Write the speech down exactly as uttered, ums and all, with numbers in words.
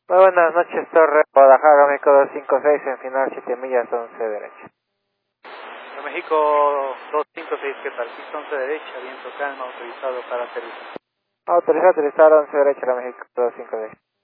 Muy buenas noches, Torre Guadalajara, México dos cinco seis, en final siete millas, once derecha. México dos cinco seis, ¿qué tal? Pista once derecha, viento calma, autorizado para aterrizar. Autorizado a aterrizar once derecha, la México dos cinco seis.